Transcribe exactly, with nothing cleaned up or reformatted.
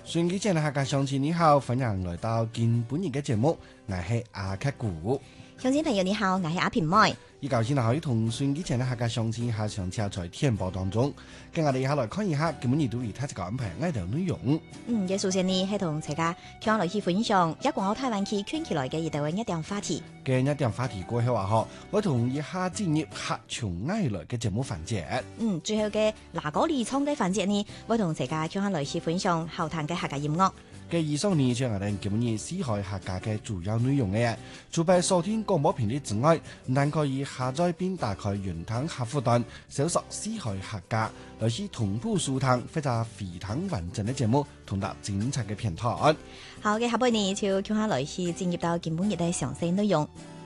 順機前嘅客家鄉親你好，歡迎來到今本日嘅節目，我係阿克古。 鄉親朋友你好，我係阿平妹。 依舊先可以同順機前嘅客家鄉親下上車在天報當中，跟我哋一下來看一下今本日對於他這個安排愛條內容。 嗯，嘅首先呢係同大家向來去分享一廣澳台灣區圈起來嘅一條一點話題。 嘅一點話題過後話嗬，我同一下進入客從愛來嘅節目環節。 嗯，最後嘅嗱嗰二倉嘅環節呢，我同大家向來去分享後談嘅客家音樂。 嘅以上呢，就係我哋今日四海客家嘅主要內容嘅。除咗收聽廣播頻率之外，但可以下載並打開雲端客戶端，搜索四海客家，來是同步收聽或者非常完整嘅節目，同埋精彩嘅片段。 好嘅，下半年就向下來去進入到今本日嘅詳細內容。